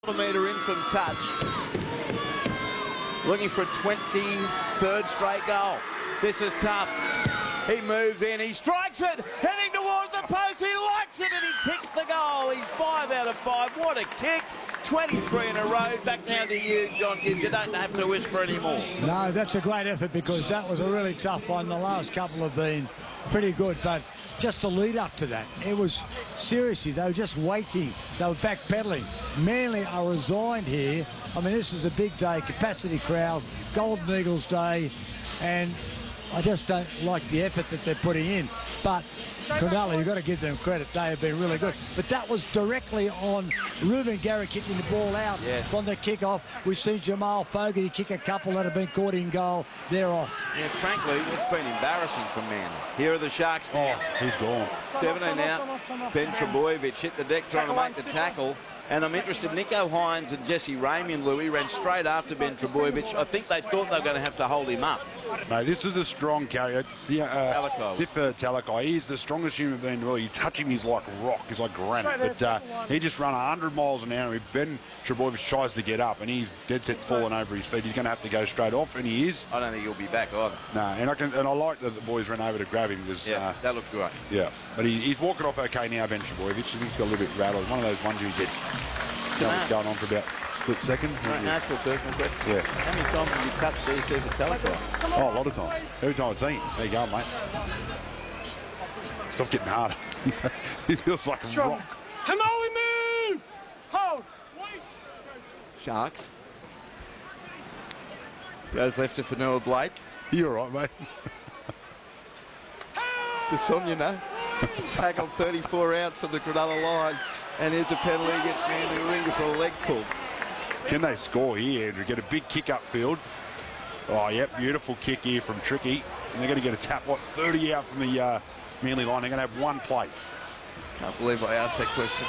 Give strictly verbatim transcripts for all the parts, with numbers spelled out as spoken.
A metre in from touch. Looking for a twenty-third straight goal. This is tough. He moves in, he strikes it, heading towards the post, he likes it and he kicks the goal. He's five out of five. What a kick. twenty-three in a row. Back down to you, John Gibbs. You don't have to whisper anymore. No, that's a great effort because that was a really tough one. The last couple have been pretty good, but just the lead up to that, it was seriously, they were just waiting. They were backpedaling. Manly are resigned here. I mean, this is a big day, capacity crowd, Golden Eagles Day, and I just don't like the effort that they're putting in. But Cronulla, you've got to give them credit. They have been really good. But that was directly on Reuben Garrick kicking the ball out yes. from the kick-off. We've seen Jamal Fogarty kick a couple that have been caught in goal. They're off. Yeah, frankly, it's been embarrassing for Manly. Here are the Sharks now. Oh, he's gone. seventeen out. Ben Trebojevic hit the deck trying to make the tackle. And I'm interested, Nico Hines and Jesse Ramey and Louis ran straight after Ben Trebojevic. I think they thought they were going to have to hold him up. Mate, this is a strong carrier. It's uh, Talakai. Sifa Talakai. He's the strongest human being in the world. You touch him, he's like rock. He's like granite. But uh, he just ran one hundred miles an hour. Ben Trebojevic tries to get up, and he's dead set falling over his feet. He's going to have to go straight off, and he is. I don't think he'll be back either. No, and I can, and I like that the boys ran over to grab him. Because, yeah, uh, that looked great. Yeah, but he, he's walking off okay now, Ben Trebojevic. I think he's got a little bit rattled. One of those ones where he gets going on for about a split second. Right, no, it's a personal question. Yeah. How many times have you touched D C for Talakai? Oh, a lot of times. Every time I've seen him. There you go, mate. Stop getting harder. He feels like a rock. Come on, we move! Hold! Wait! Sharks. Goes left to Fanua Blake. You're all right, mate. To Sonia, no. Tackle thirty-four out from the Cronulla line. And here's a penalty against Manly Warringah for a leg pull. Can they score here, Andrew? Get a big kick upfield. Oh, yep, beautiful kick here from Tricky. And they're going to get a tap, what, thirty out from the uh, Manly line. They're going to have one plate. Can't believe I asked that question.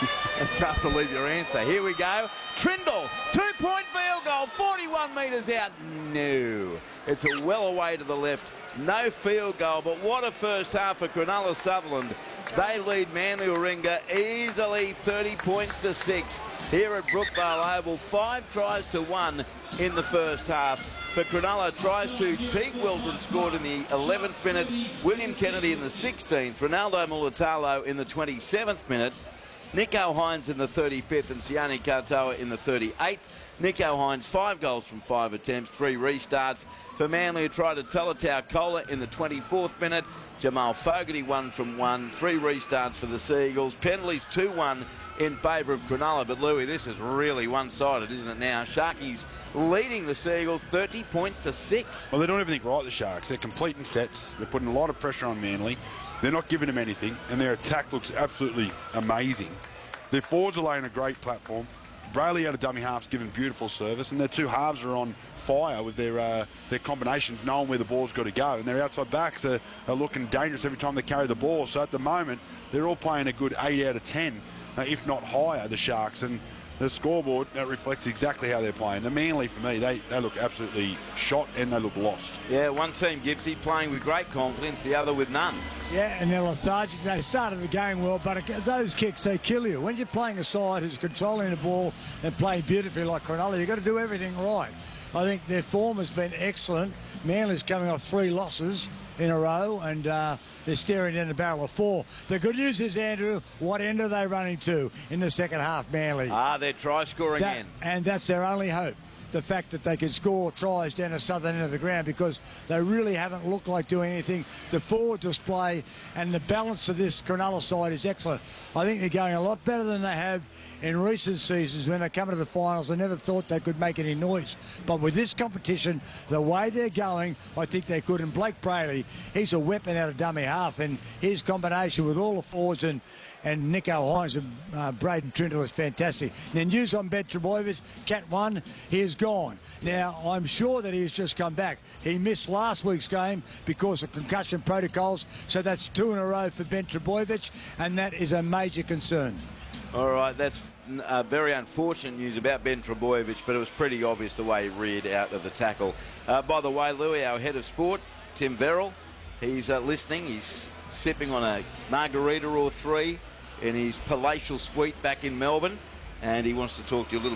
I can't believe your answer. Here we go. Trindle, two-point field goal, forty-one metres out. No. It's a well away to the left. No field goal, but what a first half for Cronulla Sutherland. They lead Manly Warringah easily thirty points to six. Here at Brookvale Oval, five tries to one in the first half. For Cronulla, tries to Teague Wilton scored in the eleventh minute, William Kennedy in the sixteenth, Ronaldo Mulatalo in the twenty-seventh minute, Nico Hines in the thirty-fifth and Sione Katoa in the thirty-eighth. Nico Hines, five goals from five attempts, three restarts. For Manly, who tried to Talatau Kola in the twenty-fourth minute. Jamal Fogarty, one from one, three restarts for the Seagulls. Penalties two one in favour of Cronulla. But, Louis, this is really one-sided, isn't it now? Sharkies leading the Seagulls thirty points to six. Well, they're doing everything right, the Sharks. They're completing sets. They're putting a lot of pressure on Manly. They're not giving them anything, and their attack looks absolutely amazing. Their forwards are laying a great platform. Brayley out of dummy halves giving beautiful service, and their two halves are on fire with their uh, their combinations, knowing where the ball's got to go. And their outside backs are, are looking dangerous every time they carry the ball. So at the moment, they're all playing a good eight out of ten, uh, if not higher, the Sharks. And the scoreboard, that reflects exactly how they're playing. The Manly, for me, they, they look absolutely shot and they look lost. Yeah, one team, Gibbsy, playing with great confidence, the other with none. Yeah, and they're lethargic. They started the game well, but those kicks, they kill you. When you're playing a side who's controlling the ball and playing beautifully like Cronulla, you've got to do everything right. I think their form has been excellent. Manly's coming off three losses in a row, and uh, they're staring down the barrel of four. The good news is, Andrew, what end are they running to in the second half, Manly? Ah, they're try-scoring that, end. And that's their only hope. The fact that they can score tries down the southern end of the ground, because they really haven't looked like doing anything. The forward display and the balance of this Cronulla side is excellent. I think they're going a lot better than they have in recent seasons. When they come to the finals, I never thought they could make any noise. But with this competition, the way they're going, I think they could. And Blake Brayley, he's a weapon out of dummy half, and his combination with all the forwards and and Nico Hines and uh, Braden Trindle is fantastic. Now, news on Ben Trebojevic, Cat one, he is gone. Now, I'm sure that he has just come back. He missed last week's game because of concussion protocols, so that's two in a row for Ben Trebojevic, and that is a major concern. All right, that's uh, very unfortunate news about Ben Trebojevic, but it was pretty obvious the way he reared out of the tackle. Uh, by the way, Louis, our head of sport, Tim Verrill, he's uh, listening. He's sipping on a margarita or three in his palatial suite back in Melbourne. and he wants to talk to you a little